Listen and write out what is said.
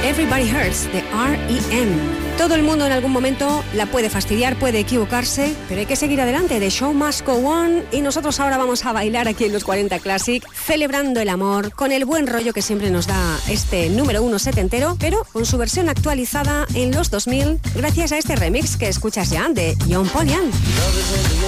Everybody Hurts de R.E.M. Todo el mundo en algún momento la puede fastidiar, puede equivocarse, pero hay que seguir adelante. The show must go on. Y nosotros ahora vamos a bailar aquí en los 40 Classic, celebrando el amor, con el buen rollo que siempre nos da este número 1 setentero, pero con su versión actualizada en los 2000, gracias a este remix que escuchas ya de John Paul Young.